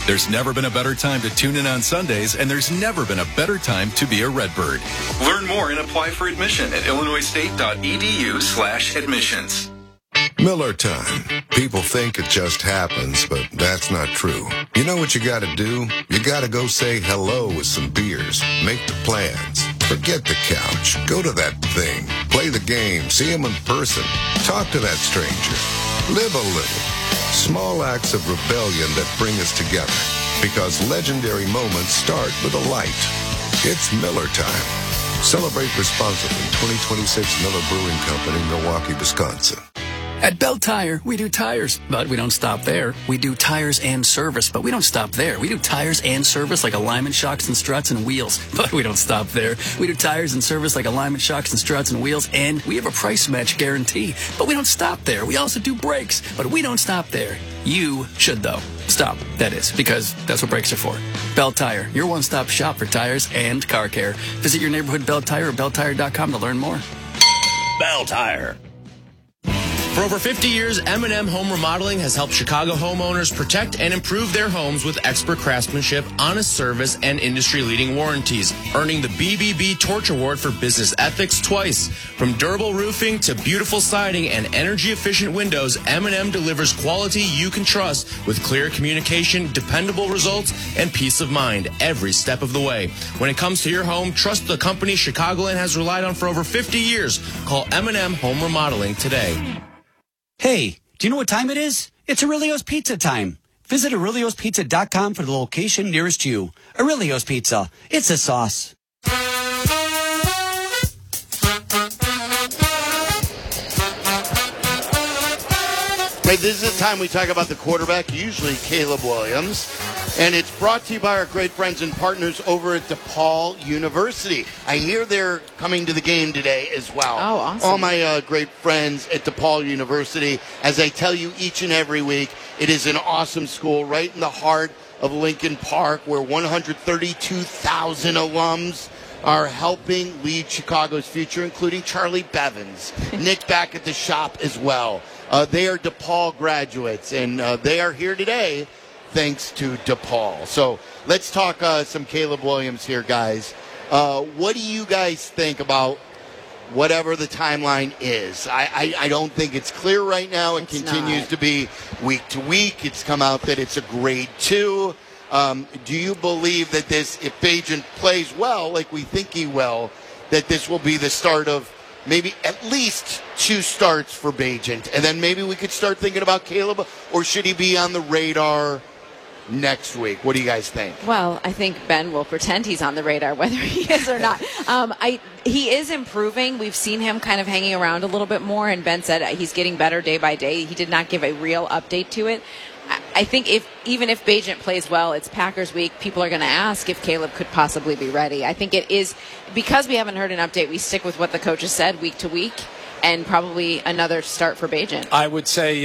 There's never been a better time to tune in on Sundays, and there's never been a better time to be a Redbird. Learn more and apply for admission at illinoisstate.edu/admissions. Miller time. People think it just happens, but that's not true. You know what you gotta do? You gotta go say hello with some beers. Make the plans. Forget the couch. Go to that thing. Play the game. See him in person. Talk to that stranger. Live a little. Small acts of rebellion that bring us together. Because legendary moments start with a light. It's Miller time. Celebrate responsibly. 2026 Miller Brewing Company, Milwaukee, Wisconsin. At Bell Tire, we do tires, but we don't stop there. We do tires and service, but we don't stop there. We do tires and service like alignment shocks and struts and wheels, but we don't stop there. We do tires and service like alignment shocks and struts and wheels, and we have a price match guarantee, but we don't stop there. We also do brakes, but we don't stop there. You should, though. Stop, that is, because that's what brakes are for. Bell Tire, your one-stop shop for tires and car care. Visit your neighborhood Bell Tire or belltire.com to learn more. Bell Tire. For over 50 years, M&M Home Remodeling has helped Chicago homeowners protect and improve their homes with expert craftsmanship, honest service, and industry-leading warranties, earning the BBB Torch Award for Business Ethics twice. From durable roofing to beautiful siding and energy-efficient windows, M&M delivers quality you can trust with clear communication, dependable results, and peace of mind every step of the way. When it comes to your home, trust the company Chicagoland has relied on for over 50 years. Call M&M Home Remodeling today. Hey, do you know what time it is? It's Aurelio's Pizza time. Visit Aurelio'sPizza.com for the location nearest you. Aurelio's Pizza. It's a sauce. Hey, this is the time we talk about the quarterback, usually Caleb Williams. And it's brought to you by our great friends and partners over at DePaul University. I hear they're coming to the game today as well. Oh, awesome. All my great friends at DePaul University. As I tell you each and every week, it is an awesome school right in the heart of Lincoln Park where 132,000 alums are helping lead Chicago's future, including Charlie Bevins, Nick back at the shop as well. They are DePaul graduates, and they are here today thanks to DePaul. So let's talk some Caleb Williams here, guys. What do you guys think about whatever the timeline is? I don't think it's clear right now. It continues to be week to week. It's come out that it's a grade 2. Do you believe that this, if Bagent plays well, like we think he will, that this will be the start of maybe at least 2 starts for Bagent, and then maybe we could start thinking about Caleb, or should he be on the radar next week? What do you guys think? Well, I think Ben will pretend he's on the radar, whether he is or not. He is improving. We've seen him kind of hanging around a little bit more, and Ben said he's getting better day by day. He did not give a real update to it. I think even if Bagent plays well, it's Packers week, people are going to ask if Caleb could possibly be ready. I think it is, because we haven't heard an update, we stick with what the coaches said week to week, and probably another start for Bagent. I would say,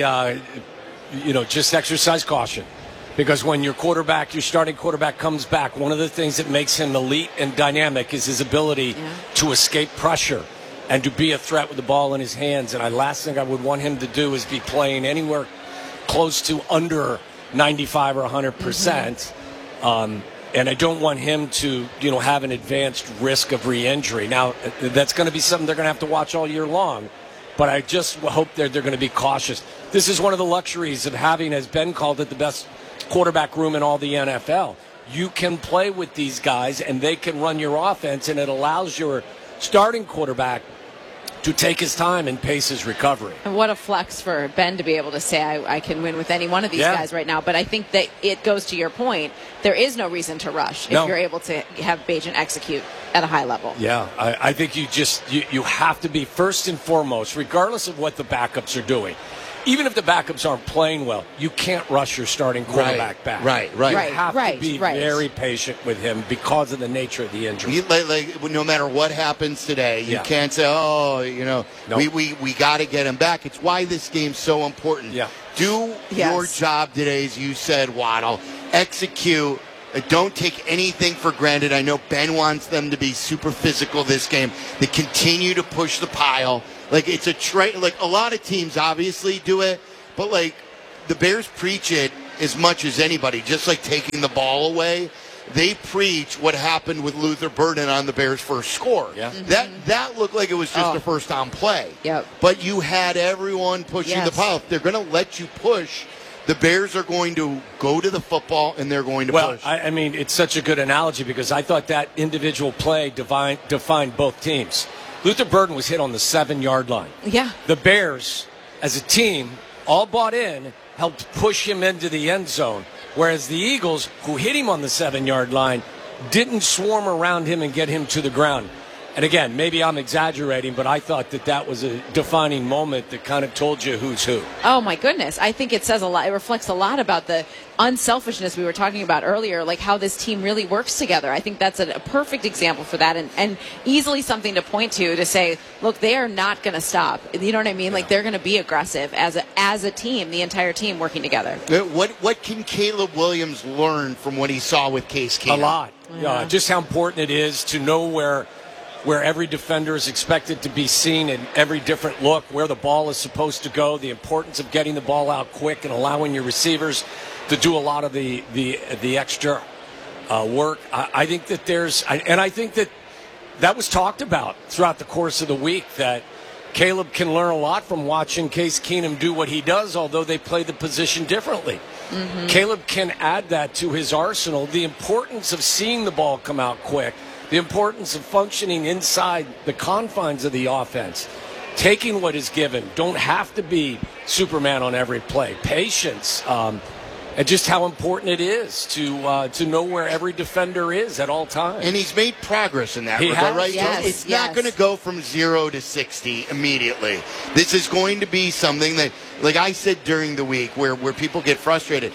just exercise caution. Because when your starting quarterback comes back, one of the things that makes him elite and dynamic is his ability to escape pressure and to be a threat with the ball in his hands. And the last thing I would want him to do is be playing anywhere close to under 95 or 100%. And I don't want him to, have an advanced risk of re-injury. Now, that's going to be something they're going to have to watch all year long. But I just hope they're going to be cautious. This is one of the luxuries of having, as Ben called it, the best quarterback room in all the NFL. You can play with these guys, and they can run your offense, and it allows your starting quarterback to take his time and pace his recovery. And what a flex for Ben to be able to say, I can win with any one of these guys right now. But I think that it goes to your point. There is no reason to rush if you're able to have Bagent execute at a high level. Yeah, I think you have to be first and foremost, regardless of what the backups are doing. Even if the backups aren't playing well, you can't rush your starting quarterback back. Right. You have to be very patient with him because of the nature of the injury. No matter what happens today, you can't say, we got to get him back. It's why this game's so important. Yeah. Do your job today, as you said, Waddle. Execute. Don't take anything for granted. I know Ben wants them to be super physical this game. They continue to push the pile. It's a a lot of teams obviously do it, but the Bears preach it as much as anybody, just like taking the ball away. They preach what happened with Luther Burden on the Bears' first score. Yeah. That looked like it was just a first down play. Yep. But you had everyone pushing the pile. If they're going to let you push, the Bears are going to go to the football and they're going to push. I mean, it's such a good analogy because I thought that individual play defined both teams. Luther Burden was hit on the 7-yard line. Yeah. The Bears, as a team, all bought in, helped push him into the end zone. Whereas the Eagles, who hit him on the 7-yard line, didn't swarm around him and get him to the ground. And again, maybe I'm exaggerating, but I thought that was a defining moment that kind of told you who's who. Oh, my goodness. I think it says a lot. It reflects a lot about the unselfishness we were talking about earlier, like how this team really works together. I think that's a perfect example for that and easily something to point to say, look, they are not going to stop. You know what I mean? Yeah. Like they're going to be aggressive as a team, the entire team working together. What can Caleb Williams learn from what he saw with Case Keenum? A lot. Yeah. Just how important it is to know where every defender is expected to be seen in every different look, where the ball is supposed to go, the importance of getting the ball out quick and allowing your receivers to do a lot of the extra work. I think that I think that was talked about throughout the course of the week, that Caleb can learn a lot from watching Case Keenum do what he does, although they play the position differently. Mm-hmm. Caleb can add that to his arsenal, the importance of seeing the ball come out quick, the importance of functioning inside the confines of the offense, taking what is given, don't have to be Superman on every play, patience, and just how important it is to know where every defender is at all times. And he's made progress in that regard, right? Yes, it's not going to go from 0 to 60 immediately. This is going to be something that, like I said during the week, where people get frustrated.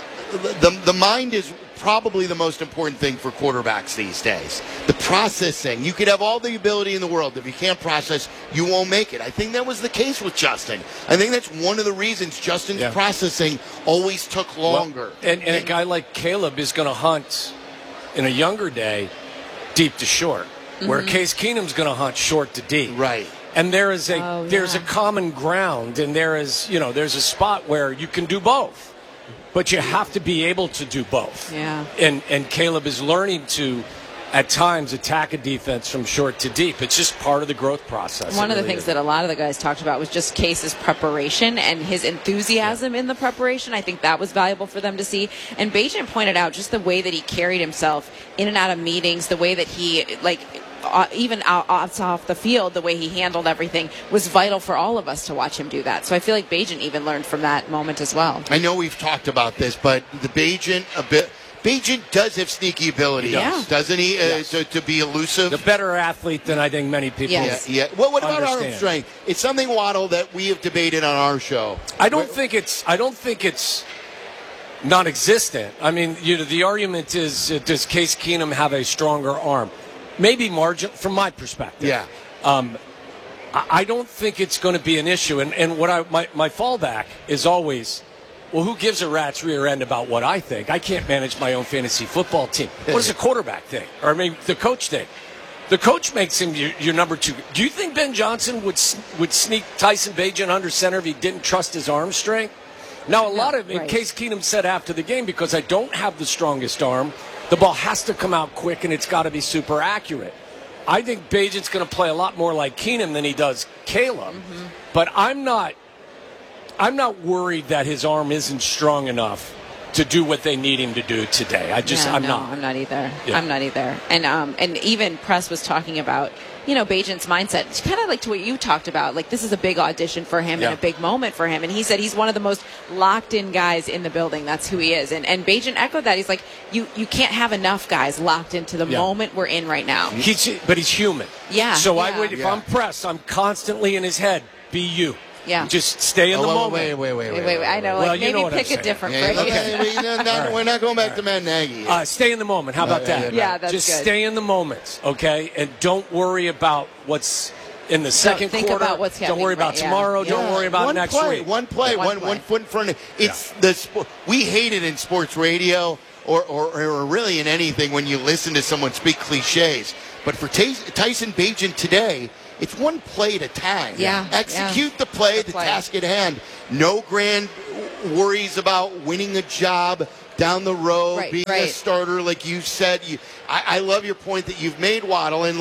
The mind is probably the most important thing for quarterbacks these days. The processing. You could have all the ability in the world. If you can't process, you won't make it. I think that was the case with Justin. I think that's one of the reasons Justin's processing always took longer. Well, and a guy like Caleb is going to hunt in a younger day deep to short, where Case Keenum's going to hunt short to deep. Right. And there's a common ground, and there's a spot where you can do both. But you have to be able to do both. Yeah. And Caleb is learning to, at times, attack a defense from short to deep. It's just part of the growth process. One of the things that a lot of the guys talked about was just Case's preparation and his enthusiasm in the preparation. I think that was valuable for them to see. And Bagent pointed out just the way that he carried himself in and out of meetings, the way that he, even off the field, the way he handled everything was vital for all of us to watch him do that. So I feel like Bagent even learned from that moment as well. I know we've talked about this, but the Bagent does have sneaky ability, doesn't he? Yes. To be elusive. A better athlete than I think many people Yeah. Well, what about understand. arm strength? It's something, Waddle, that we have debated on our show. I don't think it's non-existent. I mean, the argument is, does Case Keenum have a stronger arm? Maybe margin from my perspective. Yeah. I don't think it's going to be an issue. And what my fallback is always, well, who gives a rat's rear end about what I think? I can't manage my own fantasy football team. What does the quarterback think? Or maybe the coach think? The coach makes him your number 2. Do you think Ben Johnson would sneak Tyson Bagent under center if he didn't trust his arm strength? Now, in Case Keenum said after the game, because I don't have the strongest arm, the ball has to come out quick, and it's got to be super accurate. I think Bagent's going to play a lot more like Keenum than he does Caleb. Mm-hmm. But I'm not worried that his arm isn't strong enough to do what they need him to do today. I'm not. I'm not either. Yeah. I'm not either. And even Press was talking about, Bagent's mindset. It's kind of like to what you talked about. Like, this is a big audition for him and a big moment for him. And he said he's one of the most locked-in guys in the building. That's who he is. And Bagent echoed that. He's like, you can't have enough guys locked into the moment we're in right now. But he's human. Yeah. So if I'm Press, I'm constly in his head, be you. Yeah. Just stay in the moment. Wait. I know. Well, maybe pick a different phrase. Okay. We're not going back to Matt Nagy. Stay in the moment. How about that? Yeah, that's just good. Stay in the moment, okay? And don't worry about what's in the second quarter. Think about what's happening. Don't worry about tomorrow. Yeah. Don't worry about next week. One play, one foot in front of it. We hate it in sports radio or really in anything when you listen to someone speak cliches. But for Tyson Bagent today, it's one play at a time. Yeah. Execute the play, the task at hand. No grand worries about winning a job down the road, Right, being a right. starter, like you said. I love your point that you've made, Waddle, and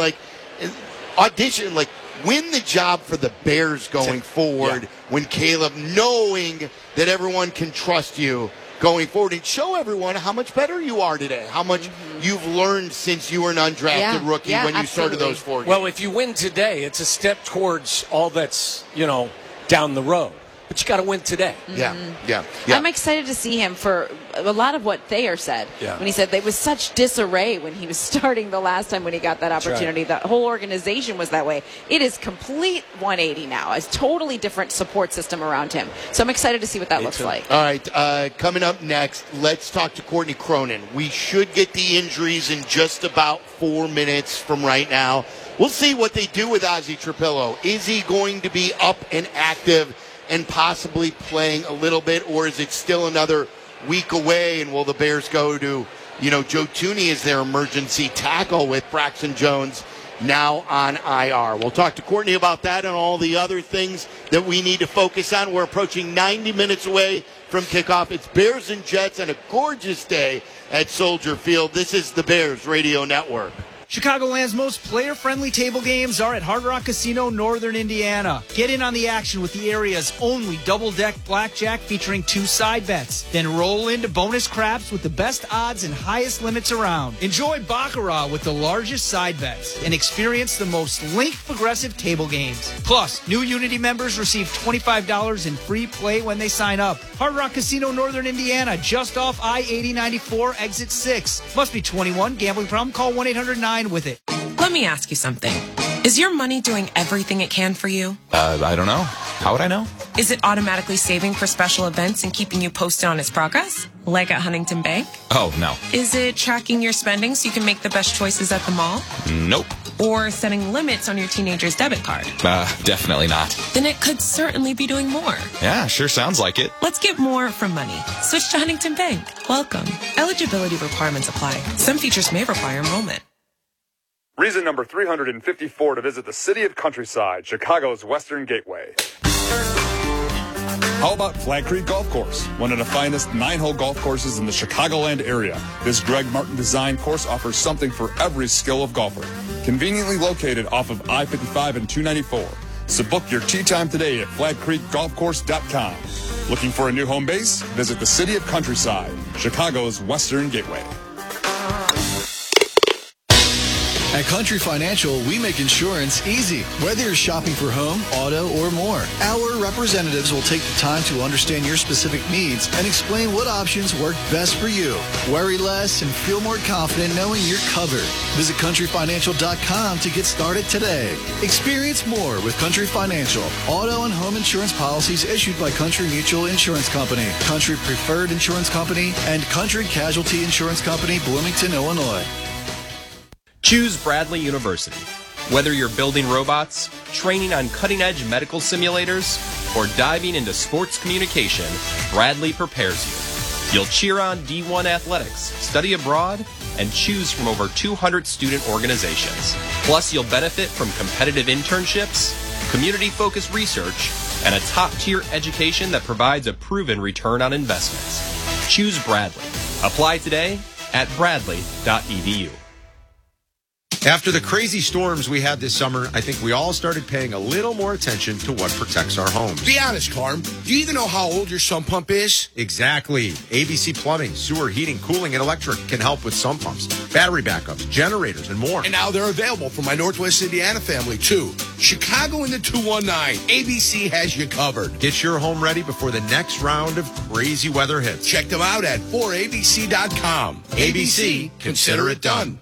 audition, win the job for the Bears going forward when Caleb, knowing that everyone can trust you going forward, and show everyone how much better you are today, how much you've learned since you were an undrafted rookie when you started those 4 games. Well, if you win today, it's a step towards all that's, down the road. But you got to win today. Yeah. I'm excited to see him for a lot of what Thayer said when he said there was such disarray when he was starting the last time when he got that opportunity. Right. The whole organization was that way. It is complete 180 now. A totally different support system around him. So I'm excited to see what that looks like. All right, coming up next, let's talk to Courtney Cronin. We should get the injuries in just about 4 minutes from right now. We'll see what they do with Ozzie Trapillo. Is he going to be up and active and possibly playing a little bit, or is it still another week away, and will the Bears go to, Joe Thuney as their emergency tackle with Braxton Jones now on IR? We'll talk to Courtney about that and all the other things that we need to focus on. We're approaching 90 minutes away from kickoff. It's Bears and Jets and a gorgeous day at Soldier Field. This is the Bears Radio Network. Chicagoland's most player-friendly table games are at Hard Rock Casino, Northern Indiana. Get in on the action with the area's only double-deck blackjack featuring 2 side bets. Then roll into bonus craps with the best odds and highest limits around. Enjoy Baccarat with the largest side bets and experience the most linked progressive table games. Plus, new Unity members receive $25 in free play when they sign up. Hard Rock Casino, Northern Indiana, just off I-8094, exit 6. Must be 21. Gambling problem? Call 1-800-9 with it. Let me ask you something. Is your money doing everything it can for you? I don't know. How would I know? Is it automatically saving for special events and keeping you posted on its progress? Like at Huntington Bank? Oh, no. Is it tracking your spending so you can make the best choices at the mall? Nope. Or setting limits on your teenager's debit card? Definitely not. Then it could certainly be doing more. Yeah, sure sounds like it. Let's get more from money. Switch to Huntington Bank. Welcome. Eligibility requirements apply. Some features may require enrollment. Reason number 354 to visit the city of Countryside, Chicago's Western Gateway. How about Flag Creek Golf Course, one of the finest 9-hole golf courses in the Chicagoland area? This Greg Martin designed course offers something for every skill of golfer. Conveniently located off of I-55 and 294. So book your tee time today at flagcreekgolfcourse.com. Looking for a new home base? Visit the city of Countryside, Chicago's Western Gateway. At Country Financial, we make insurance easy. Whether you're shopping for home, auto, or more, our representatives will take the time to understand your specific needs and explain what options work best for you. Worry less and feel more confident knowing you're covered. Visit countryfinancial.com to get started today. Experience more with Country Financial. Auto and home insurance policies issued by Country Mutual Insurance Company, Country Preferred Insurance Company, and Country Casualty Insurance Company, Bloomington, Illinois. Choose Bradley University. Whether you're building robots, training on cutting-edge medical simulators, or diving into sports communication, Bradley prepares you. You'll cheer on D1 athletics, study abroad, and choose from over 200 student organizations. Plus, you'll benefit from competitive internships, community-focused research, and a top-tier education that provides a proven return on investments. Choose Bradley. Apply today at bradley.edu. After the crazy storms we had this summer, I think we all started paying a little more attention to what protects our homes. Be honest, Carm. Do you even know how old your sump pump is? Exactly. ABC Plumbing, Sewer, Heating, Cooling, and Electric can help with sump pumps, battery backups, generators, and more. And now they're available for my Northwest Indiana family, too. Chicago in the 219. ABC has you covered. Get your home ready before the next round of crazy weather hits. Check them out at 4abc.com. ABC, consider it done.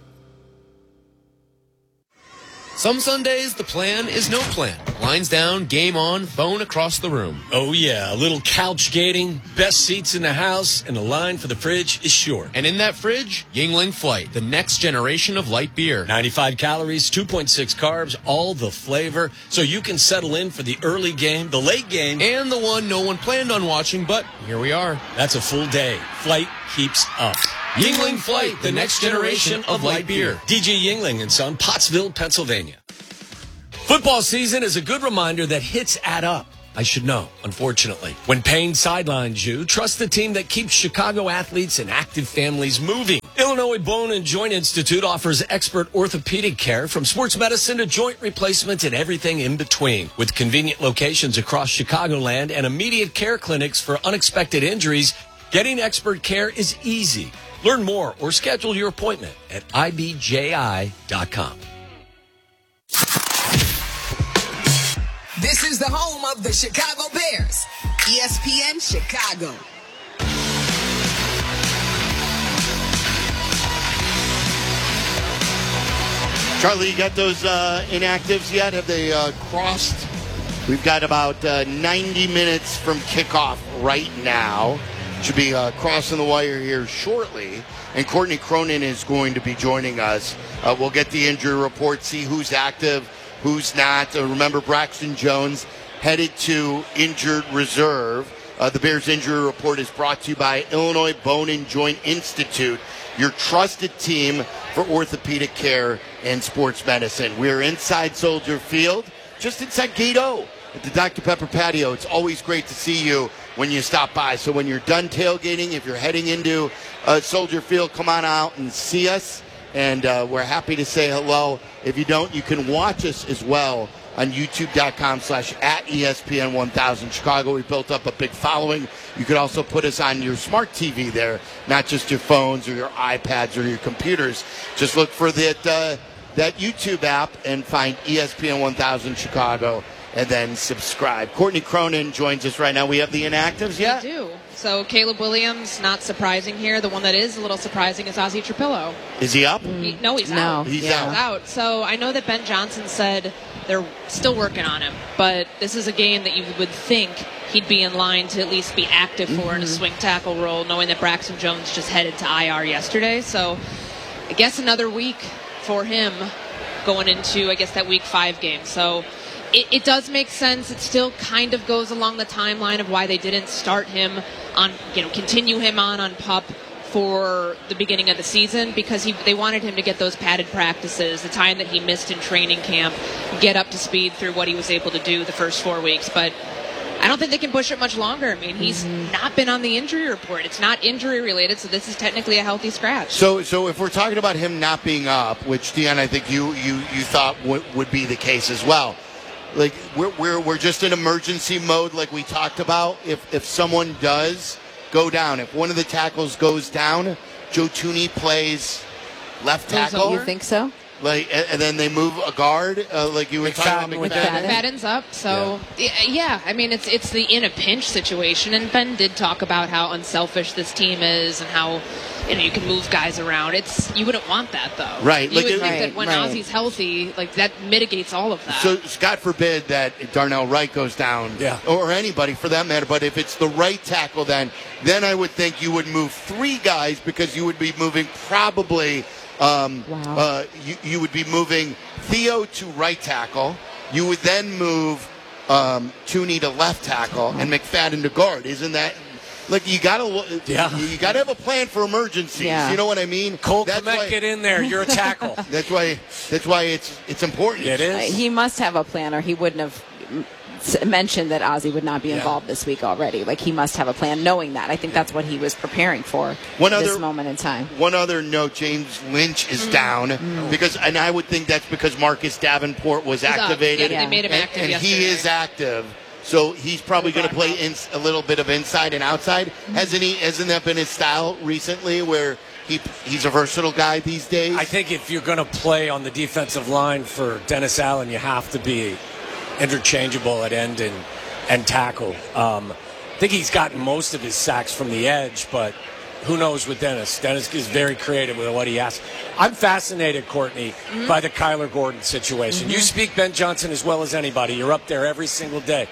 Some Sundays, the plan is no plan. Lines down, game on, phone across the room. Oh, yeah, a little couch gating, best seats in the house, and the line for the fridge is short. And in that fridge, Yuengling Flight, the next generation of light beer. 95 calories, 2.6 carbs, all the flavor, so you can settle in for the early game, the late game, and the one no one planned on watching, but here we are. That's a full day. Flight keeps up. Yuengling Flight, the next generation of light beer. DJ Yuengling & Son, Pottsville, Pennsylvania. Football season is a good reminder that hits add up. I should know, unfortunately. When pain sidelines you, trust the team that keeps Chicago athletes and active families moving. Illinois Bone and Joint Institute offers expert orthopedic care from sports medicine to joint replacement and everything in between. With convenient locations across Chicagoland and immediate care clinics for unexpected injuries, getting expert care is easy. Learn more or schedule your appointment at ibji.com. This is the home of the Chicago Bears, ESPN Chicago. Charlie, you got those inactives yet? Have they crossed? We've got about 90 minutes from kickoff right now. Should be crossing the wire here shortly. And Courtney Cronin is going to be joining us. We'll get the injury report, see who's active, who's not. Remember, Braxton Jones headed to injured reserve. The Bears injury report is brought to you by Illinois Bone and Joint Institute, your trusted team for orthopedic care and sports medicine. We're inside Soldier Field, just inside Gate O at the Dr. Pepper patio. It's always great to see you when you stop by. So when you're done tailgating, if you're heading into Soldier Field, come on out and see us. And we're happy to say hello. If you don't, you can watch us as well on youtube.com/@ESPN1000 Chicago. We built up a big following. You could also put us on your smart TV there, not just your phones or your iPads or your computers. Just look for that YouTube app and find ESPN 1000 Chicago and then subscribe. Courtney Cronin joins us right now. We have the inactives yet? We do. So Caleb Williams, not surprising here. The one that is a little surprising is Ozzie Trapillo. Is he up? No, he's out. He's out. So I know that Ben Johnson said they're still working on him, but this is a game that you would think he'd be in line to at least be active for in a swing tackle role, knowing that Braxton Jones just headed to IR yesterday. So I guess another week for him going into, I guess, that week 5 game. So it does make sense. It still kind of goes along the timeline of why they didn't start him on, continue him on PUP for the beginning of the season, because they wanted him to get those padded practices, the time that he missed in training camp, get up to speed through what he was able to do the first 4 weeks. But I don't think they can push it much longer. I mean, he's not been on the injury report. It's not injury related, so this is technically a healthy scratch. So if we're talking about him not being up, which, Deanna, I think you thought would be the case as well, like we're just in emergency mode, like we talked about. If someone does go down, if one of the tackles goes down, Joe Thuney plays left tackle. You think so? Like, and then they move a guard, like you were talking about McFadden. McFadden's up, so yeah. I mean, it's the in a pinch situation, and Ben did talk about how unselfish this team is and how you can move guys around. You wouldn't want that though, right? You would think that when Ozzie's healthy, like that mitigates all of that. So God forbid that Darnell Wright goes down, or anybody for that matter. But if it's the right tackle, then I would think you would move 3 guys, because you would be moving probably. You would be moving Theo to right tackle. You would then move Thuney to left tackle and McFadden to guard. Isn't that like you gotta have a plan for emergencies? Yeah. You know what I mean? Cole Kmet, get in there. You're a tackle. That's why it's important. It is. He must have a plan, or he wouldn't have mentioned that Ozzie would not be involved this week already. Like, he must have a plan, knowing that. I think that's what he was preparing for this moment in time. One other note, James Lynch is down, and I would think that's because Marcus Davenport was activated. They made him active and yesterday. he is active. So he's probably going to play a little bit of inside and outside. Hasn't that been his style recently, where he's a versatile guy these days? I think if you're going to play on the defensive line for Dennis Allen, you have to be interchangeable at end and tackle. I think he's gotten most of his sacks from the edge, but who knows with Dennis? Dennis is very creative with what he asks. I'm fascinated, Courtney, by the Kyler Gordon situation. You speak Ben Johnson as well as anybody. You're up there every single day.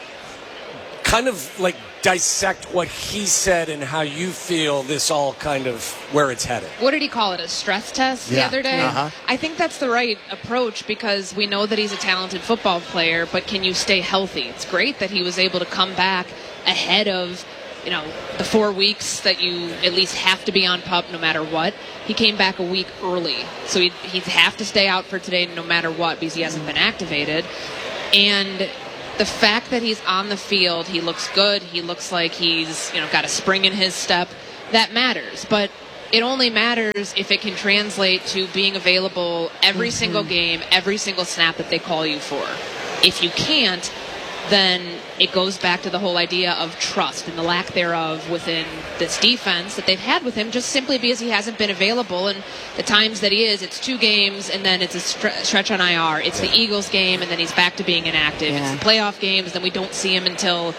Kind of like dissect what he said and how you feel this all kind of where it's headed. What did he call it? A stress test the other day? I think that's the right approach, because we know that he's a talented football player, but can you stay healthy? It's great that he was able to come back ahead of the 4 weeks that you at least have to be on PUP no matter what. He came back a week early, so he'd have to stay out for today no matter what, because he hasn't been activated. And the fact that he's on the field, he looks good, he looks like he's got a spring in his step, that matters. But it only matters if it can translate to being available every single game, every single snap that they call you for. If you can't, then it goes back to the whole idea of trust and the lack thereof within this defense that they've had with him, just simply because he hasn't been available. And the times that he is, it's 2 games and then it's a stretch on IR. It's the Eagles game and then he's back to being inactive. It's the playoff games, then we don't see him until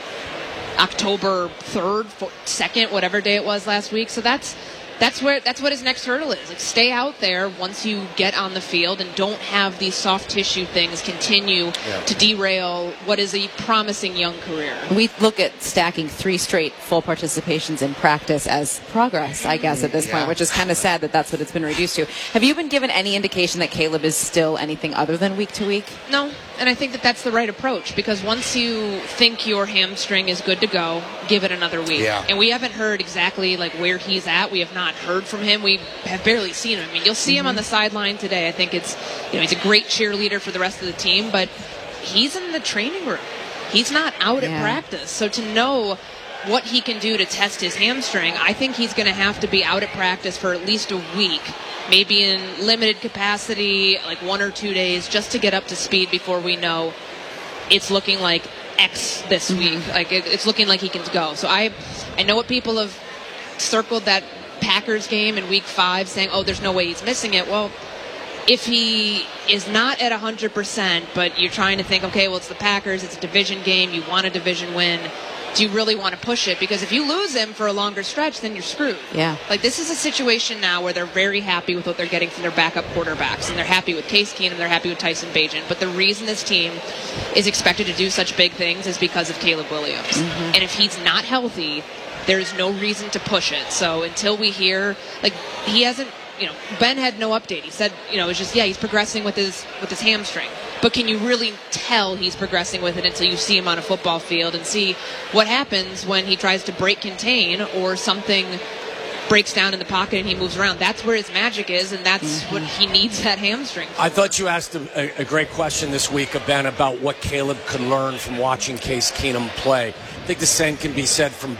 October 3rd, 2nd, whatever day it was last week. So that's what his next hurdle is. Like, stay out there once you get on the field and don't have these soft tissue things continue to derail what is a promising young career. We look at stacking 3 straight full participations in practice as progress, I guess, at this point, which is kind of sad that that's what it's been reduced to. Have you been given any indication that Caleb is still anything other than week to week? No, and I think that that's the right approach, because once you think your hamstring is good to go, give it another week. And we haven't heard exactly where he's at. We have not heard from him. We have barely seen him. I mean, you'll see him on the sideline today. I think it's, he's a great cheerleader for the rest of the team, but he's in the training room. He's not out at practice. So to know what he can do to test his hamstring, I think he's going to have to be out at practice for at least a week, maybe in limited capacity, 1 or 2 days, just to get up to speed before we know it's looking like X this week. It's looking like he can go. So I know what people have circled that Packers game in week 5 saying, oh, there's no way he's missing it. Well, if he is not at 100%, but you're trying to think, okay, well, it's the Packers, it's a division game, you want a division win, do you really want to push it? Because if you lose him for a longer stretch, then you're screwed. This is a situation now where they're very happy with what they're getting from their backup quarterbacks, and they're happy with Case Keenum, they're happy with Tyson Bagent. But the reason this team is expected to do such big things is because of Caleb Williams. And if he's not healthy, there's no reason to push it. So until we hear, he hasn't, Ben had no update. He said, it's just, he's progressing with his hamstring. But can you really tell he's progressing with it until you see him on a football field and see what happens when he tries to break contain or something breaks down in the pocket and he moves around? That's where his magic is, and that's what he needs that hamstring for. I thought you asked a great question this week, Ben, about what Caleb could learn from watching Case Keenum play. I think the same can be said from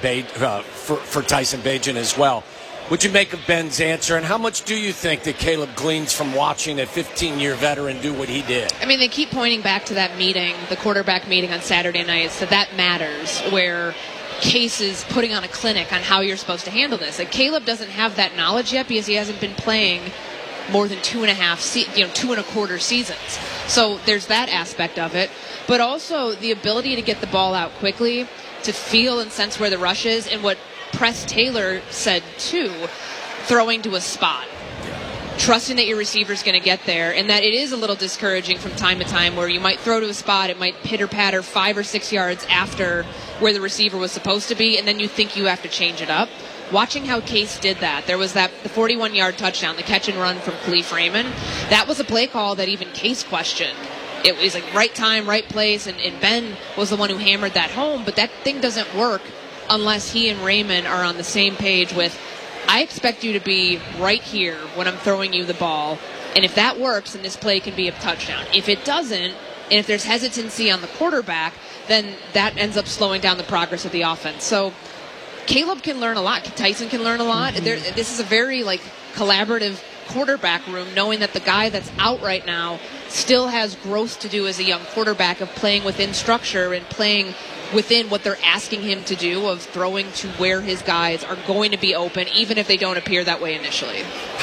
for Tyson Bagent as well. What'd you make of Ben's answer, and how much do you think that Caleb gleans from watching a 15-year veteran do what he did? I mean, they keep pointing back to that meeting, the quarterback meeting on Saturday nights, that matters, where Case is putting on a clinic on how you're supposed to handle this. Caleb doesn't have that knowledge yet because he hasn't been playing more than 2.25 seasons. So there's that aspect of it, but also the ability to get the ball out quickly, to feel and sense where the rush is, and what Press Taylor said too, throwing to a spot. Trusting that your receiver's going to get there, and that it is a little discouraging from time to time where you might throw to a spot, it might pitter-patter 5 or 6 yards after where the receiver was supposed to be, and then you think you have to change it up. Watching how Case did that, there was the 41-yard touchdown, the catch and run from Khalif Raymond. That was a play call that even Case questioned. It was right time, right place, and Ben was the one who hammered that home, but that thing doesn't work unless he and Raymond are on the same page with, I expect you to be right here when I'm throwing you the ball, and if that works, then this play can be a touchdown. If it doesn't, and if there's hesitancy on the quarterback, then that ends up slowing down the progress of the offense. So Caleb can learn a lot. Tyson can learn a lot. This is a very collaborative quarterback room, knowing that the guy that's out right now still has growth to do as a young quarterback of playing within structure and playing within what they're asking him to do, of throwing to where his guys are going to be open, even if they don't appear that way initially.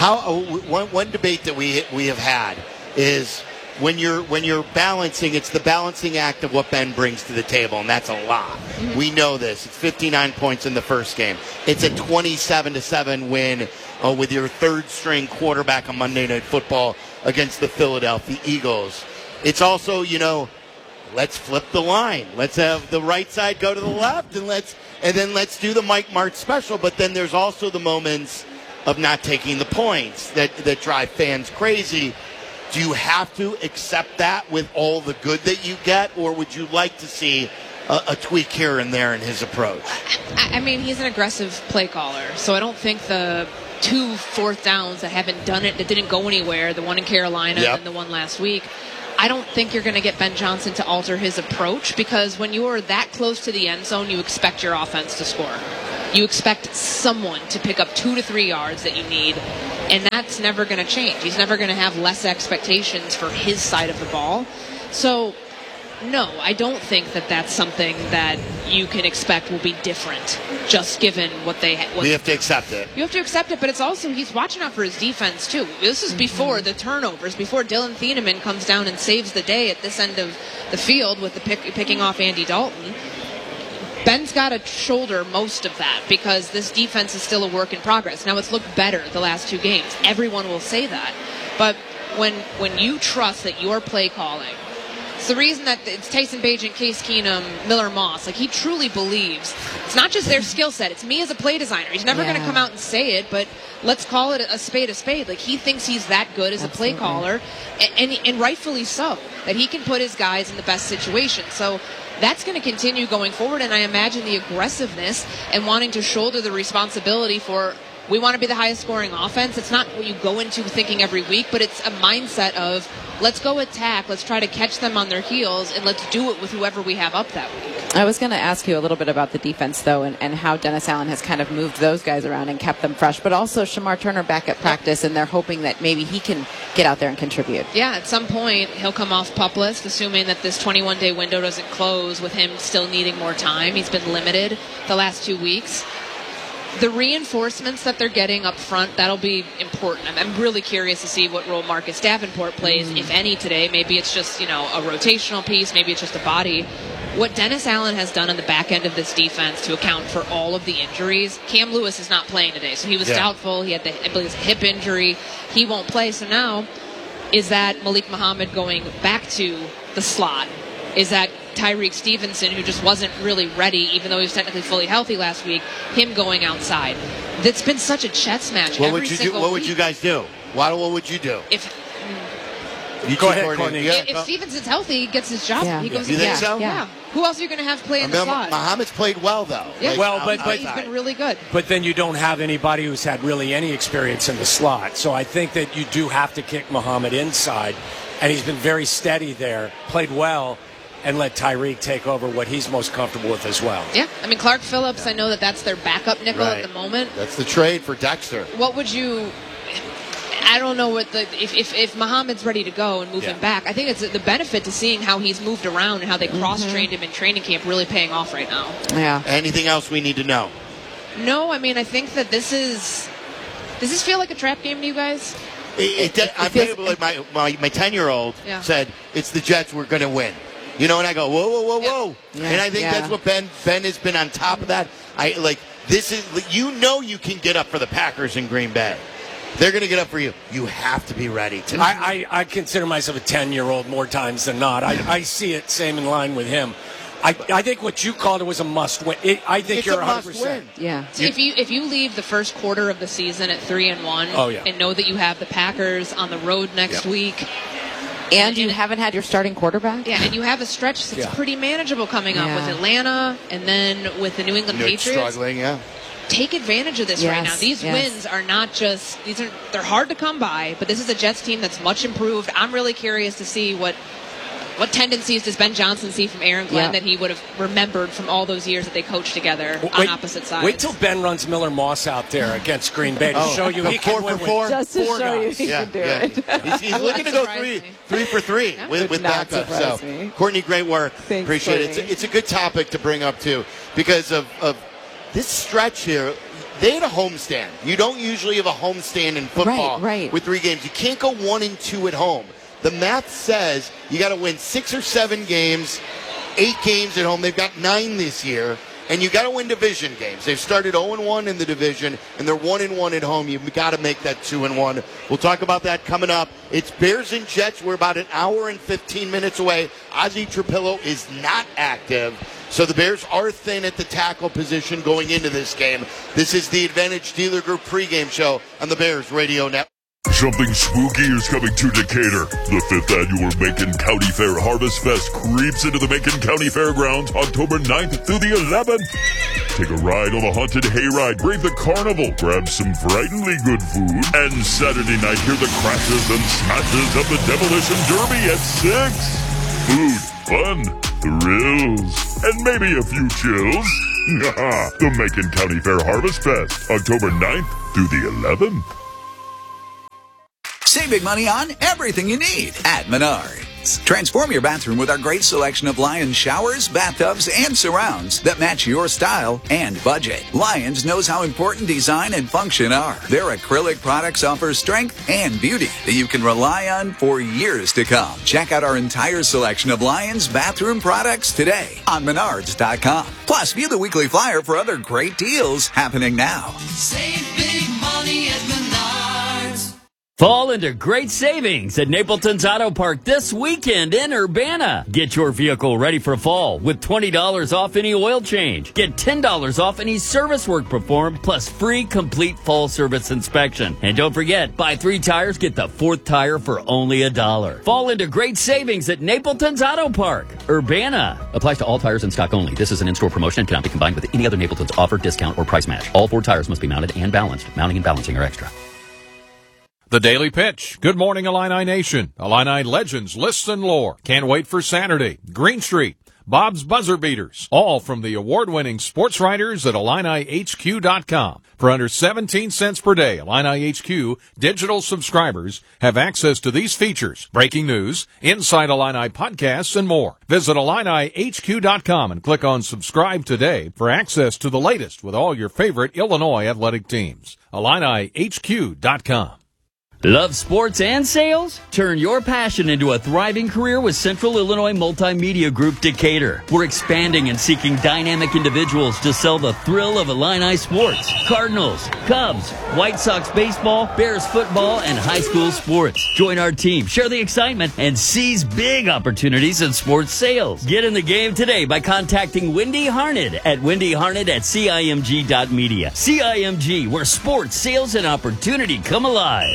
One debate that we have had is when you're balancing, it's the balancing act of what Ben brings to the table, and that's a lot. We know this. It's 59 points in the first game. It's a 27-7 win with your third-string quarterback on Monday Night Football against the Philadelphia Eagles. It's also, let's flip the line. Let's have the right side go to the left, and then let's do the Mike Martz special. But then there's also the moments of not taking the points that drive fans crazy. Do you have to accept that with all the good that you get, or would you like to see a tweak here and there in his approach? I mean, he's an aggressive play caller, so I don't think the 2 fourth downs that haven't done it, that didn't go anywhere, the one in Carolina and the one last week, I don't think you're going to get Ben Johnson to alter his approach, because when you are that close to the end zone, you expect your offense to score. You expect someone to pick up 2 to 3 yards that you need, and that's never going to change. He's never going to have less expectations for his side of the ball. So, no, I don't think that that's something that you can expect will be different, just given what they have. You have to accept it. You have to accept it, but it's also, he's watching out for his defense, too. This is before the turnovers, before Dylan Thieneman comes down and saves the day at this end of the field with the picking off Andy Dalton. Ben's got to shoulder most of that, because this defense is still a work in progress. Now, it's looked better the last 2 games. Everyone will say that. But when you trust that your play calling, it's the reason that it's Tyson Bagent, Case Keenum, Miller Moss. Like, he truly believes it's not just their skill set. It's me as a play designer. He's never going to come out and say it, but let's call it a spade a spade. Like, he thinks he's that good as a play caller, and rightfully so, that he can put his guys in the best situation. So that's going to continue going forward, and I imagine the aggressiveness and wanting to shoulder the responsibility for, we want to be the highest scoring offense. It's not what you go into thinking every week, but it's a mindset of, let's go attack, let's try to catch them on their heels, and let's do it with whoever we have up that week. I was going to ask you a little bit about the defense, though, and how Dennis Allen has kind of moved those guys around and kept them fresh, but also Shamar Turner back at practice, and they're hoping that maybe he can get out there and contribute. Yeah, at some point, he'll come off PUP list, assuming that this 21-day window doesn't close with him still needing more time. He's been limited the last 2 weeks. The reinforcements that they're getting up front, that'll be important. I'm really curious to see what role Marcus Davenport plays, if any, today. Maybe it's just, a rotational piece. Maybe it's just a body. What Dennis Allen has done on the back end of this defense to account for all of the injuries, Cam Lewis is not playing today. So he was doubtful. He had I believe, a hip injury. He won't play. So now, is that Malik Muhammad going back to the slot? Is that Tyreek Stevenson, who just wasn't really ready, even though he was technically fully healthy last week, him going outside? That's been such a chess match. What would you guys do? What would you do? Go ahead, Courtney. If Stevenson's healthy, he gets his job. Yeah. He goes You think so? Yeah. Who else are you going to have play in the slot? Muhammad's played well, though. Yeah. But he's been really good. But then you don't have anybody who's had really any experience in the slot. So I think that you do have to kick Muhammad inside, and he's been very steady there, played well, and let Tyreek take over what he's most comfortable with as well. Yeah, I mean, Clark Phillips, I know that's their backup nickel at the moment. That's the trade for Dexter. What would you... I don't know what if Muhammad's ready to go and move him back. I think it's the benefit to seeing how he's moved around and how they cross-trained him in training camp really paying off right now. Yeah. Anything else we need to know? No, I mean, I think that does this feel like a trap game to you guys? I feel like my 10-year-old said, it's the Jets, we're going to win. And I go, whoa. Yeah. And I think that's what Ben has been on top of that. This is, you can get up for the Packers in Green Bay. They're going to get up for you. You have to be ready to. I consider myself a 10-year-old more times than not. I see it same in line with him. I think what you called it was a must-win. I think you're 100%. Yeah. So if you leave the first quarter of the season at 3-1, and know that you have the Packers on the road next week. And you haven't had your starting quarterback? Yeah, and you have a stretch that's pretty manageable coming up with Atlanta and then with the New England Patriots. Struggling, Take advantage of this right now. These wins are not just they're hard to come by, but this is a Jets team that's much improved. I'm really curious to see what tendencies does Ben Johnson see from Aaron Glenn that he would have remembered from all those years that they coached together on opposite sides. Wait till Ben runs Miller Moss out there against Green Bay to show you he can win with just to show you he can do it. He's looking to go 3 for 3 with backup. So, Courtney, great work. Thanks, appreciate it. It's a good topic to bring up too, because of this stretch here. They had a homestand. You don't usually have a homestand in football with 3 games. You can't go 1-2 at home. The math says you got to win 6 or 7 games, 8 games at home. They've got 9 this year, and you got to win division games. They've started 0-1 in the division, and they're 1-1 at home. You've got to make that 2-1. We'll talk about that coming up. It's Bears and Jets. We're about an hour and 15 minutes away. Ozzie Trapillo is not active. So the Bears are thin at the tackle position going into this game. This is the Advantage Dealer Group pregame show on the Bears Radio Network. Something spooky is coming to Decatur. The 5th annual Macon County Fair Harvest Fest creeps into the Macon County Fairgrounds October 9th through the 11th. Take a ride on the haunted hayride, brave the carnival, grab some frighteningly good food, and Saturday night hear the crashes and smashes of the Demolition Derby at 6. Food, fun, thrills, and maybe a few chills. The Macon County Fair Harvest Fest, October 9th through the 11th. Save big money on everything you need at Menards. Transform your bathroom with our great selection of Lions showers, bathtubs, and surrounds that match your style and budget. Lions knows how important design and function are. Their acrylic products offer strength and beauty that you can rely on for years to come. Check out our entire selection of Lions bathroom products today on Menards.com. Plus, view the weekly flyer for other great deals happening now. Save big money at Menards. Fall into great savings at Napleton's Auto Park this weekend in Urbana. Get your vehicle ready for fall with $20 off any oil change. Get $10 off any service work performed, plus free complete fall service inspection. And don't forget, buy 3 tires, get the 4th tire for only $1. Fall into great savings at Napleton's Auto Park, Urbana. Applies to all tires in stock only. This is an in-store promotion and cannot be combined with any other Napleton's offer, discount, or price match. All 4 tires must be mounted and balanced. Mounting and balancing are extra. The Daily Pitch. Good morning, Illini Nation. Illini legends, lists, and lore. Can't wait for Saturday. Green Street. Bob's Buzzer Beaters. All from the award-winning sports writers at IlliniHQ.com. For under 17 cents per day, Illini HQ digital subscribers have access to these features, breaking news, Inside Illini podcasts, and more. Visit IlliniHQ.com and click on subscribe today for access to the latest with all your favorite Illinois athletic teams. IlliniHQ.com. Love sports and sales? Turn your passion into a thriving career with Central Illinois Multimedia Group Decatur. We're expanding and seeking dynamic individuals to sell the thrill of Illini sports. Cardinals, Cubs, White Sox baseball, Bears football, and high school sports. Join our team, share the excitement, and seize big opportunities in sports sales. Get in the game today by contacting Wendy Harned at wendyharned@cimg.media. CIMG, where sports, sales, and opportunity come alive.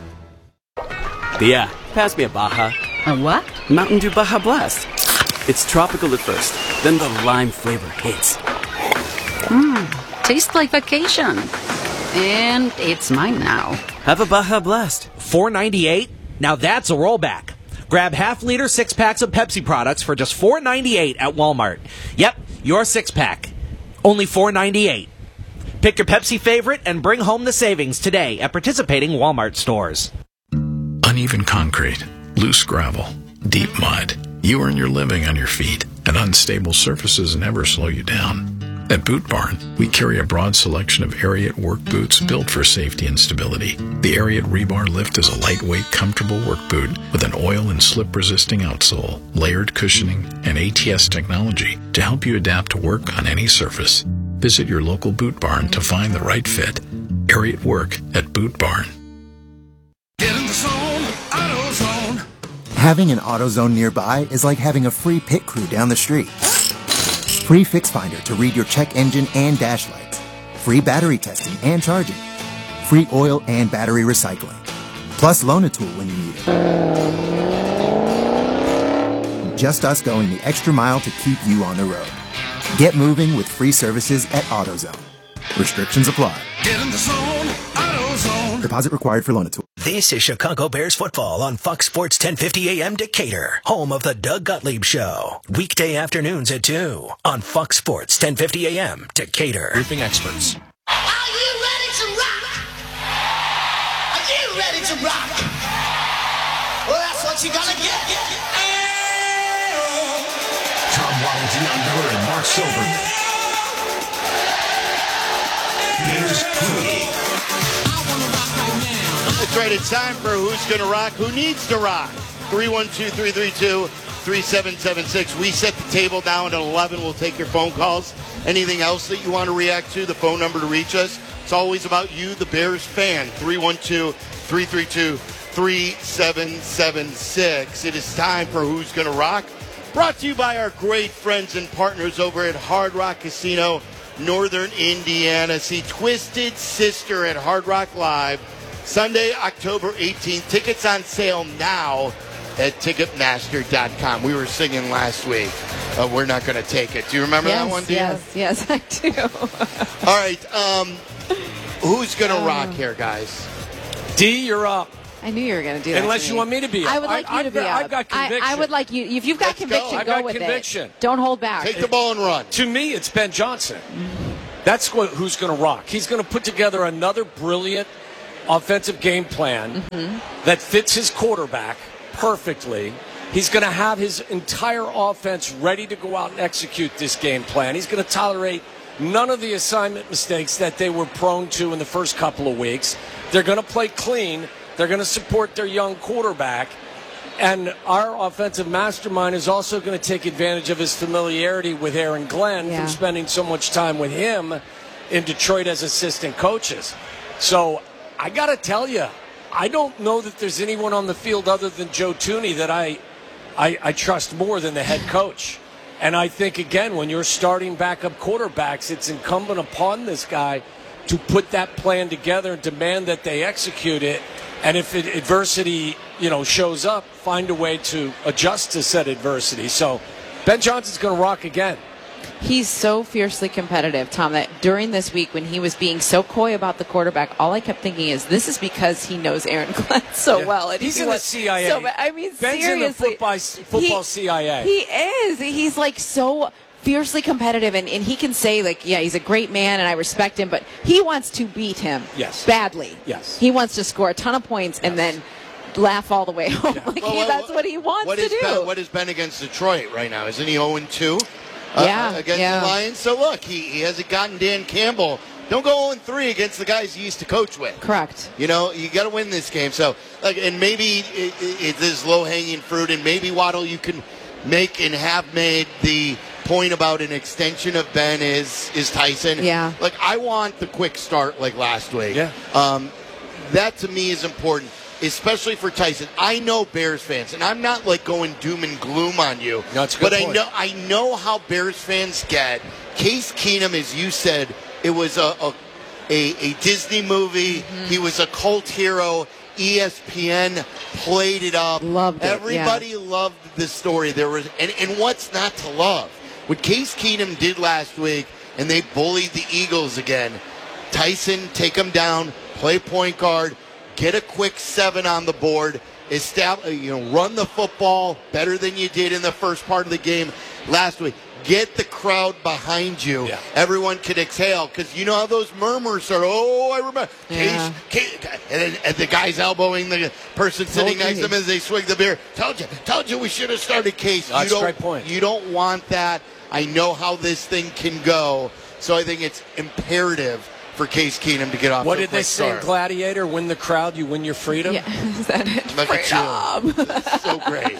Yeah, pass me a Baja. A what? Mountain Dew Baja Blast. It's tropical at first, then the lime flavor hits. Tastes like vacation. And it's mine now. Have a Baja Blast. $4.98? Now that's a rollback. Grab half-liter 6-packs of Pepsi products for just $4.98 at Walmart. Yep, your 6-pack. Only $4.98. Pick your Pepsi favorite and bring home the savings today at participating Walmart stores. Uneven concrete, loose gravel, deep mud. You earn your living on your feet, and unstable surfaces never slow you down. At Boot Barn, we carry a broad selection of Ariat work boots built for safety and stability. The Ariat Rebar Lift is a lightweight, comfortable work boot with an oil and slip-resisting outsole, layered cushioning, and ATS technology to help you adapt to work on any surface. Visit your local Boot Barn to find the right fit. Ariat Work at Boot Barn. Get in the zone, AutoZone. Having an AutoZone nearby is like having a free pit crew down the street. Free Fix Finder to read your check engine and dash lights. Free battery testing and charging. Free oil and battery recycling. Plus Loan-A-Tool when you need it. Just us going the extra mile to keep you on the road. Get moving with free services at AutoZone. Restrictions apply. Get in the zone, AutoZone. Deposit required for Loan-A-Tool. This is Chicago Bears football on Fox Sports 1050 AM Decatur, home of the Doug Gottlieb Show. Weekday afternoons at 2 on Fox Sports 1050 AM Decatur. Roofing experts. Are you ready to rock? Are you ready to rock? Well, that's what you gotta get. Tom Waddle, Dion Miller, and Mark Silverman. Bears pregame. That's right. It's time for Who's Gonna Rock, Who Needs to Rock. 312-332-3776. We set the table down at 11. We'll take your phone calls. Anything else that you want to react to, the phone number to reach us. It's always about you, the Bears fan. 312-332-3776. It is time for Who's Gonna Rock. Brought to you by our great friends and partners over at Hard Rock Casino, Northern Indiana. See Twisted Sister at Hard Rock Live, Sunday, October 18th. Tickets on sale now at Ticketmaster.com. We were singing last week. We're not going to take it. Do you remember that one, Deanna? Yes, I do. All right. Who's going to rock here, guys? D, you're up. I knew you were going to do that. Unless you want me to be up. I would like you to be up. I've got conviction. I would like you. If you've got conviction, I've go got with conviction. it. Don't hold back. Take the ball and run. To me, it's Ben Johnson. That's who's going to rock. He's going to put together another brilliant offensive game plan that fits his quarterback perfectly. He's going to have his entire offense ready to go out and execute this game plan. He's going to tolerate none of the assignment mistakes that they were prone to in the first couple of weeks. They're going to play clean. They're going to support their young quarterback. And our offensive mastermind is also going to take advantage of his familiarity with Aaron Glenn from spending so much time with him in Detroit as assistant coaches. So I got to tell you, I don't know that there's anyone on the field other than Joe Thuney that I trust more than the head coach. And I think, again, when you're starting backup quarterbacks, it's incumbent upon this guy to put that plan together and demand that they execute it. And if adversity, shows up, find a way to adjust to said adversity. So Ben Johnson's going to rock again. He's so fiercely competitive, Tom, that during this week when he was being so coy about the quarterback, all I kept thinking is this is because he knows Aaron Glenn so well. And he's in the CIA. Ben's seriously. In the football CIA. He is. He's like so fiercely competitive, and he can say, like, yeah, he's a great man and I respect him, but he wants to beat him badly. Yes. He wants to score a ton of points and then laugh all the way home. Yeah. That's what he wants to do. What has Ben against Detroit right now? Isn't he 0-2? Against the Lions? So look, he hasn't gotten Dan Campbell. Don't go 0-3 against the guys he used to coach with. Correct. You got to win this game. So, and maybe it is low-hanging fruit, and maybe, Waddle, you can make and have made the point about an extension of Ben is Tyson. Yeah. Like, I want the quick start like last week. Yeah. That, to me, is important, especially for Tyson. I know Bears fans, and I'm not like going doom and gloom on you. No, that's a good point. I know how Bears fans get. Case Keenum, as you said, it was a Disney movie. He was a cult hero. ESPN played it up. Loved it. Everybody loved the story. There was and what's not to love? What Case Keenum did last week, and they bullied the Eagles again. Tyson, take them down, play point guard, get a quick 7 on the board, run the football better than you did in the first part of the game last week. Get the crowd behind you. Yeah. Everyone can exhale, because you know how those murmurs are. Oh, I remember. Yeah. And the guy's elbowing the person sitting next to him as they swig the beer. Told you we should have started Case. That's a great point. You don't want that. I know how this thing can go. So I think it's imperative for Case Keenum to get off. What did they say in Gladiator? Win the crowd, you win your freedom. Yeah, is that it? Look at you. So great.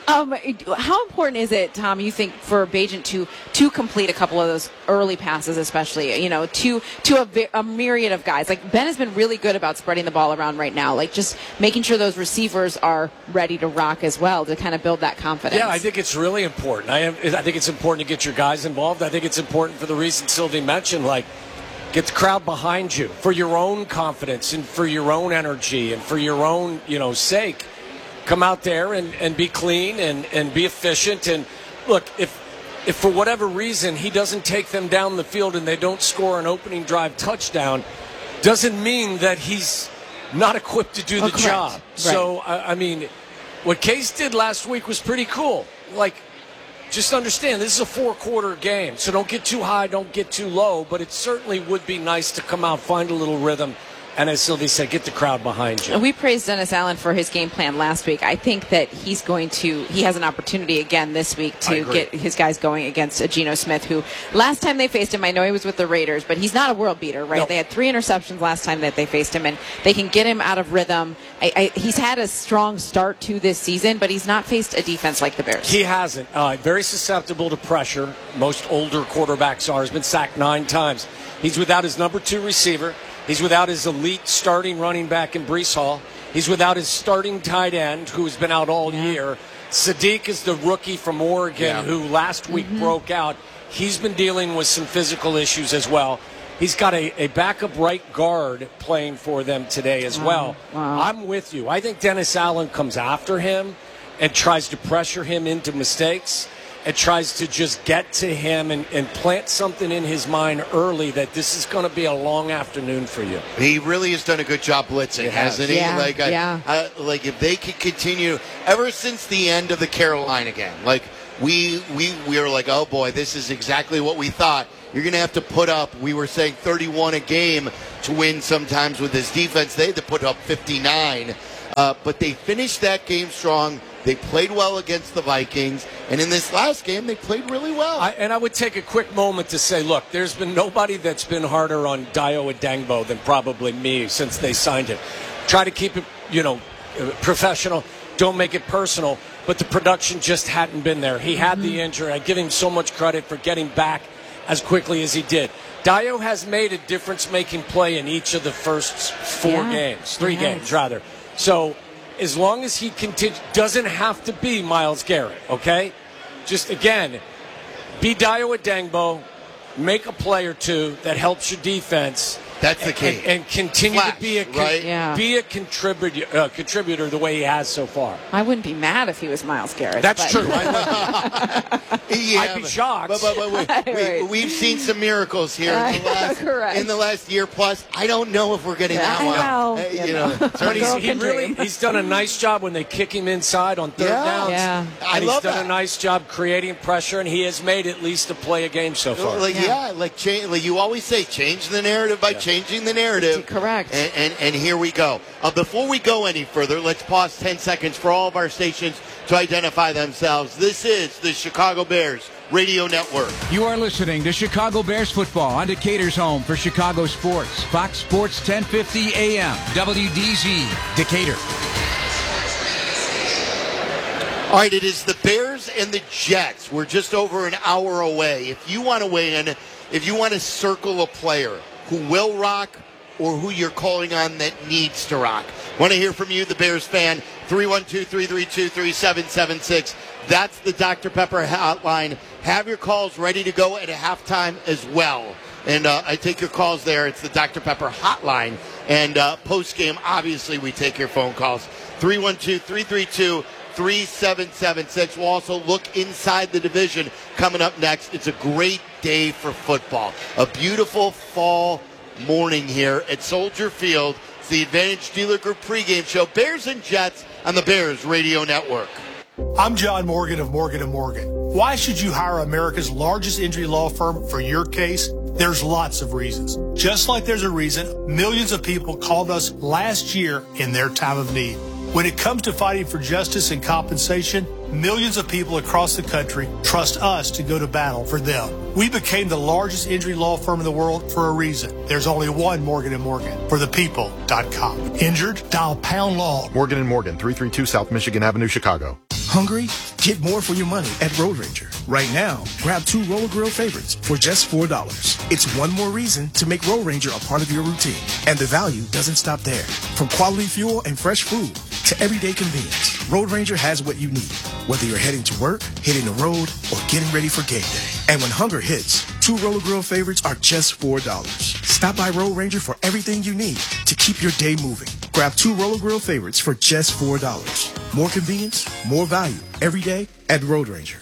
How important is it, Tom, you think, for Bagent to complete a couple of those early passes, especially, to a myriad of guys? Like, Ben has been really good about spreading the ball around right now, like just making sure those receivers are ready to rock as well to kind of build that confidence. Yeah, I think it's really important. I think it's important to get your guys involved. I think it's important for the reason Sylvie mentioned, like, get the crowd behind you for your own confidence and for your own energy and for your own, sake. Come out there and be clean and be efficient. And look, if for whatever reason he doesn't take them down the field and they don't score an opening drive touchdown, doesn't mean that he's not equipped to do the job. Right. So, I mean, what Case did last week was pretty cool. Like, just understand, this is a 4-quarter game, so don't get too high, don't get too low, but it certainly would be nice to come out, find a little rhythm, and as Sylvie said, get the crowd behind you. We praised Dennis Allen for his game plan last week. I think that he has an opportunity again this week to get his guys going against Geno Smith, who last time they faced him, I know he was with the Raiders, but he's not a world beater, right? No. They had 3 interceptions last time that they faced him, and they can get him out of rhythm. He's had a strong start to this season, but he's not faced a defense like the Bears. He hasn't. Very susceptible to pressure. Most older quarterbacks are. He's been sacked 9 times. He's without his number 2 receiver. He's without his elite starting running back in Breece Hall. He's without his starting tight end, who's been out all year. Sadiq is the rookie from Oregon who last week broke out. He's been dealing with some physical issues as well. He's got a backup right guard playing for them today as well. Wow. I'm with you. I think Dennis Allen comes after him, and tries to pressure him into mistakes and tries to just get to him and plant something in his mind early that this is going to be a long afternoon for you. He really has done a good job blitzing, hasn't he? Yeah, Like if they could continue ever since the end of the Carolina game, like we were like, oh boy, this is exactly what we thought. You're going to have to put up, we were saying 31 a game to win sometimes with this defense. They had to put up 59. But they finished that game strong. They played well against the Vikings. And in this last game, they played really well. I would take a quick moment to say, look, there's been nobody that's been harder on Dayo Odeyingbo than probably me since they signed him. Try to keep it, professional. Don't make it personal. But the production just hadn't been there. He had the injury. I give him so much credit for getting back as quickly as he did. Dayo has made a difference-making play in each of the first three games, rather. So as long as he doesn't have to be Myles Garrett, okay? Just, again, be Dayo Odeyingbo, make a play or two that helps your defense. That's the key. And continue Flash, to be a contributor the way he has so far. I wouldn't be mad if he was Myles Garrett. That's true. I'd be shocked. But we've seen some miracles here in the last year plus. I don't know if we're getting that one. He's done a nice job when they kick him inside on third downs. Yeah. I love he's done a nice job creating pressure, and he has made at least a play a game so far. Like you always say, change the narrative by changing the narrative. Correct. And here we go. Before we go any further, let's pause 10 seconds for all of our stations to identify themselves. This is the Chicago Bears Radio Network. You are listening to Chicago Bears football on Decatur's home for Chicago sports. Fox Sports 1050 AM, WDZ, Decatur. All right, it is the Bears and the Jets. We're just over an hour away. If you want to weigh in, if you want to circle a player who will rock or who you're calling on that needs to rock, want to hear from you, the Bears fan, 312-332-3776. That's the Dr. Pepper hotline. Have your calls ready to go at a halftime as well. And I take your calls there. It's the Dr. Pepper hotline. And post-game, obviously, we take your phone calls. 312-332-3776. We'll also look inside the division coming up next. It's a great day for football. A beautiful fall morning here at Soldier Field. It's the Advantage Dealer Group pregame show. Bears and Jets on the Bears Radio Network. I'm John Morgan of Morgan & Morgan. Why should you hire America's largest injury law firm for your case? There's lots of reasons. Just like there's a reason millions of people called us last year in their time of need. When it comes to fighting for justice and compensation, millions of people across the country trust us to go to battle for them. We became the largest injury law firm in the world for a reason. There's only one Morgan & Morgan, forthepeople.com. Injured? Dial pound law. Morgan & Morgan, 332 South Michigan Avenue, Chicago. Hungry? Get more for your money at Road Ranger. Right now, grab 2 Roller Grill favorites for just $4. It's one more reason to make Road Ranger a part of your routine. And the value doesn't stop there. From quality fuel and fresh food to everyday convenience, Road Ranger has what you need. Whether you're heading to work, hitting the road, or getting ready for game day. And when hunger hits, 2 Roller Grill favorites are just $4. Stop by Road Ranger for everything you need to keep your day moving. Grab 2 Roller Grill favorites for just $4. More convenience, more value, every day at Road Ranger.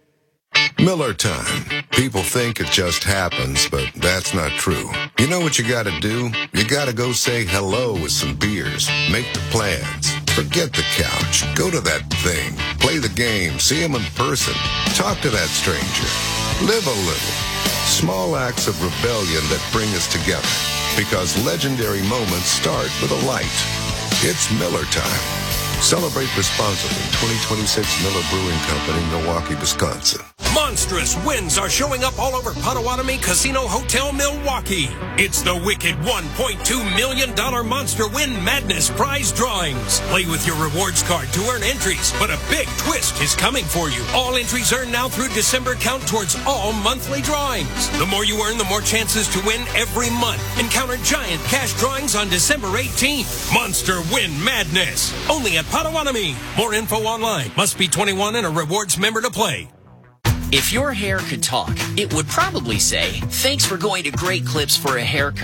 Miller time. People think it just happens, but that's not true. You know what you gotta do? You gotta go say hello with some beers. Make the plans. Forget the couch. Go to that thing. Play the game. See him in person. Talk to that stranger. Live a little. Small acts of rebellion that bring us together. Because legendary moments start with a light. It's Miller time. Celebrate responsibly. 2026 Miller Brewing Company, Milwaukee, Wisconsin. Monstrous wins are showing up all over Potawatomi Casino Hotel, Milwaukee. It's the wicked $1.2 million Monster Win Madness prize drawings. Play with your rewards card to earn entries, but a big twist is coming for you. All entries earned now through December count towards all monthly drawings. The more you earn, the more chances to win every month. Encounter giant cash drawings on December 18th. Monster Win Madness. Only at Potawatomi. More info online. Must be 21 and a rewards member to play. If your hair could talk, it would probably say, "Thanks for going to Great Clips for a haircut."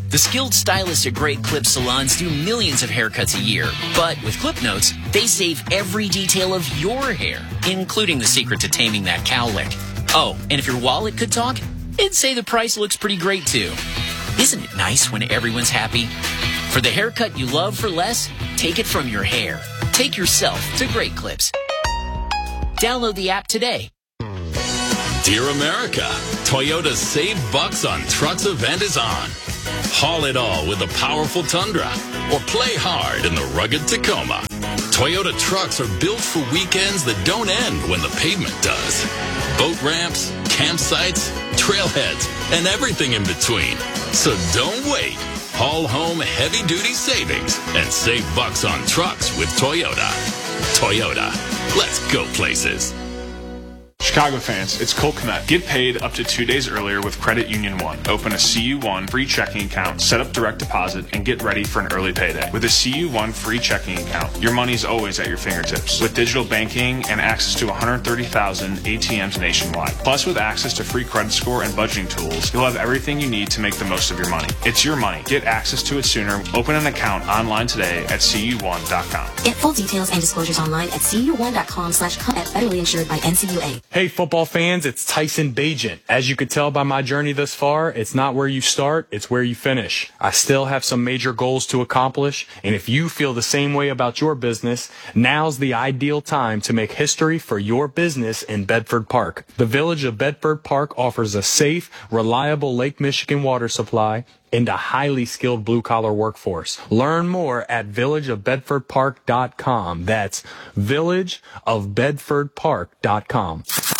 The skilled stylists at Great Clip Salons do millions of haircuts a year. But with Clip Notes, they save every detail of your hair, including the secret to taming that cowlick. Oh, and if your wallet could talk, it'd say the price looks pretty great too. Isn't it nice when everyone's happy? For the haircut you love for less, take it from your hair. Take yourself to Great Clips. Download the app today. Dear America, Toyota's Save Bucks on Trucks event is on. Haul it all with the powerful Tundra or play hard in the rugged Tacoma. Toyota trucks are built for weekends that don't end when the pavement does. Boat ramps, campsites, trailheads, and everything in between. So don't wait. Haul home heavy-duty savings and save bucks on trucks with Toyota. Toyota. Let's go places. Chicago fans, it's Cole Kmet. Get paid up to 2 days earlier with Credit Union One. Open a CU1 free checking account, set up direct deposit, and get ready for an early payday. With a CU1 free checking account, your money's always at your fingertips. With digital banking and access to 130,000 ATMs nationwide. Plus, with access to free credit score and budgeting tools, you'll have everything you need to make the most of your money. It's your money. Get access to it sooner. Open an account online today at cu1.com. Get full details and disclosures online at cu1.com/Kmet, federally insured by NCUA. Hey football fans, it's Tyson Bagent. As you could tell by my journey thus far, it's not where you start, it's where you finish. I still have some major goals to accomplish, and if you feel the same way about your business, now's the ideal time to make history for your business in Bedford Park. The Village of Bedford Park offers a safe, reliable Lake Michigan water supply and a highly skilled blue-collar workforce. Learn more at villageofbedfordpark.com. That's villageofbedfordpark.com.